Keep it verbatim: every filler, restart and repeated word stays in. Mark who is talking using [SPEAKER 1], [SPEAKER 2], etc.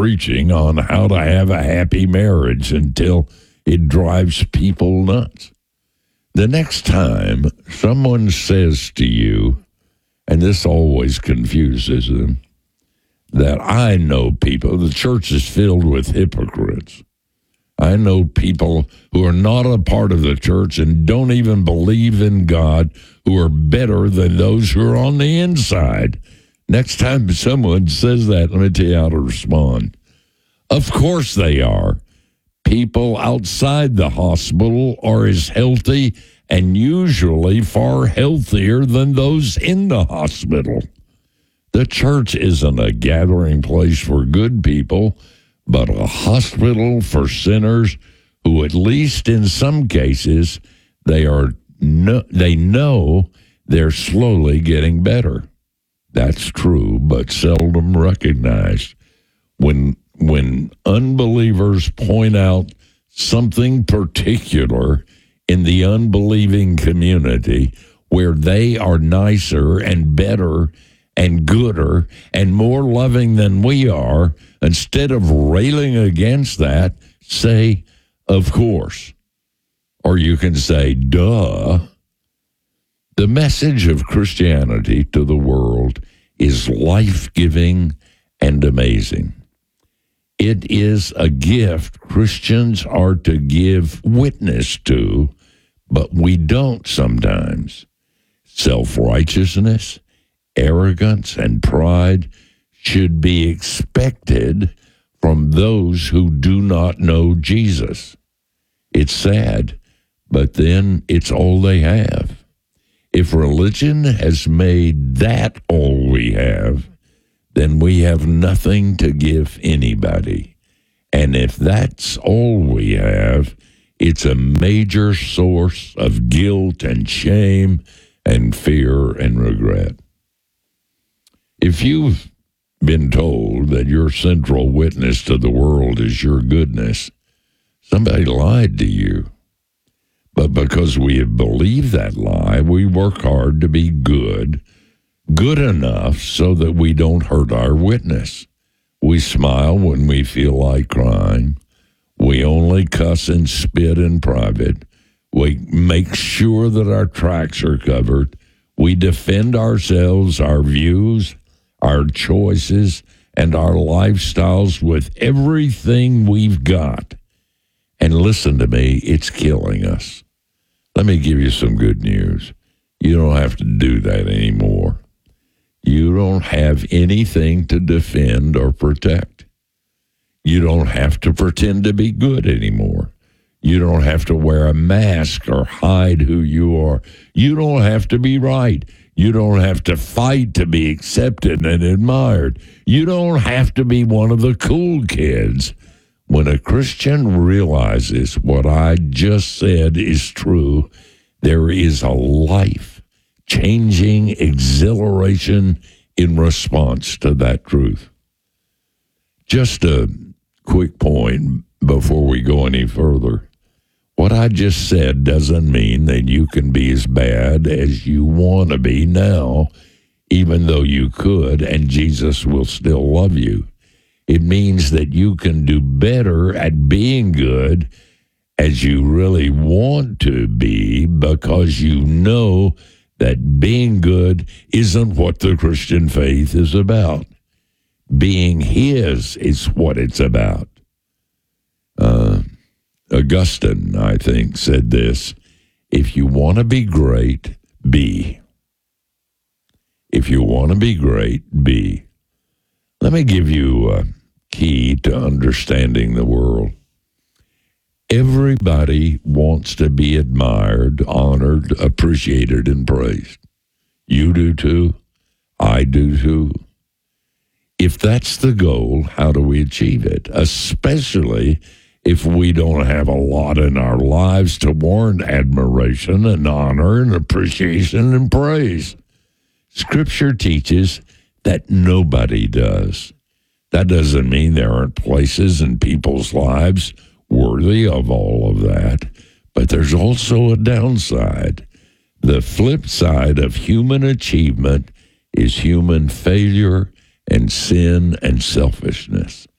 [SPEAKER 1] preaching on how to have a happy marriage until it drives people nuts. The next time someone says to you, and this always confuses them, that I know people, the church is filled with hypocrites. I know people who are not a part of the church and don't even believe in God, who are better than those who are on the inside. Next time someone says that, let me tell you how to respond. Of course they are. People outside the hospital are as healthy and usually far healthier than those in the hospital. The church isn't a gathering place for good people, but a hospital for sinners who, at least in some cases, they are no, they know they're slowly getting better. That's true, but seldom recognized. When when unbelievers point out something particular in the unbelieving community where they are nicer and better and gooder and more loving than we are, instead of railing against that, say, of course. Or you can say, duh. The message of Christianity to the world is life-giving and amazing. It is a gift Christians are to give witness to, but we don't sometimes. Self-righteousness, arrogance, and pride should be expected from those who do not know Jesus. It's sad, but then it's all they have. If religion has made that all we have, then we have nothing to give anybody. And if that's all we have, it's a major source of guilt and shame and fear and regret. If you've been told that your central witness to the world is your goodness, somebody lied to you. But because we have believed that lie, we work hard to be good, good enough so that we don't hurt our witness. We smile when we feel like crying. We only cuss and spit in private. We make sure that our tracks are covered. We defend ourselves, our views, our choices, and our lifestyles with everything we've got. And listen to me, it's killing us. Let me give you some good news. You don't have to do that anymore. You don't have anything to defend or protect. You don't have to pretend to be good anymore. You don't have to wear a mask or hide who you are. You don't have to be right. You don't have to fight to be accepted and admired. You don't have to be one of the cool kids. When a Christian realizes what I just said is true, there is a life-changing exhilaration in response to that truth. Just a quick point before we go any further. What I just said doesn't mean that you can be as bad as you want to be now, even though you could, and Jesus will still love you. It means that you can do better at being good as you really want to be, because you know that being good isn't what the Christian faith is about. Being His is what it's about. Uh, Augustine, I think, said this: if you want to be great, be. If you want to be great, be. Let me give you a key to understanding the world. Everybody wants to be admired, honored, appreciated, and praised. You do too. I do too. If that's the goal, how do we achieve it? Especially if we don't have a lot in our lives to warrant admiration and honor and appreciation and praise. Scripture teaches that nobody does. That doesn't mean there aren't places in people's lives worthy of all of that, but there's also a downside. The flip side of human achievement is human failure and sin and selfishness.